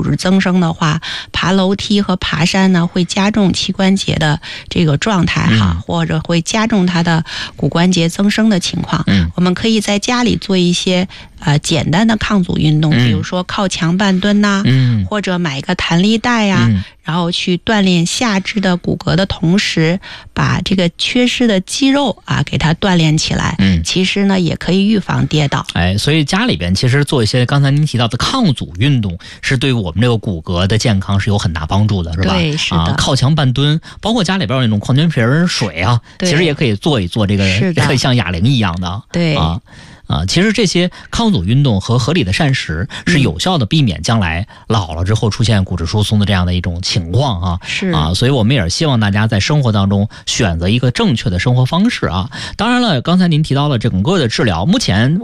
骨质增生的话，爬楼梯和爬山呢会加重膝关节的这个状态或者会加重它的骨关节增生的情况。我们可以在家里做一些简单的抗阻运动，比如说靠墙半蹲呐，或者买一个弹力带呀，然后去锻炼下肢的骨骼的同时，把这个缺失的肌肉给它锻炼起来。其实呢也可以预防跌倒。 所以家里边其实做一些刚才您提到的抗阻运动，是对我们这个骨骼的健康是有很大帮助的，是吧？ 对，是的。 靠墙半蹲，包括家里边有那种矿泉瓶水其实也可以做一做这个，可以像哑铃一样的。 对。 其实这些抗阻运动和合理的膳食是有效的避免将来老了之后出现骨质疏松的这样的一种情况所以我们也是希望大家在生活当中选择一个正确的生活方式当然了，刚才您提到了整个的治疗，目前